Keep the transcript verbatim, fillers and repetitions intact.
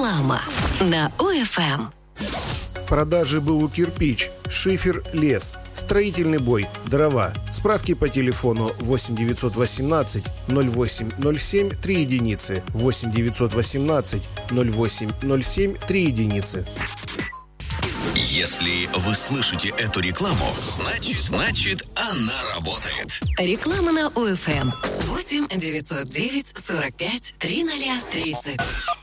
Реклама на ОФМ. В продаже БУ «Кирпич», шифер, лес, строительный бой, дрова. Справки по телефону восемь девятьсот восемнадцать ноль восемь ноль семь три единицы, восемь девятьсот восемнадцать ноль восемь ноль семь три единицы. Если вы слышите эту рекламу, значит, значит она работает. Реклама на ОФМ. восемь девятьсот девять сорок пять тридцать тридцать.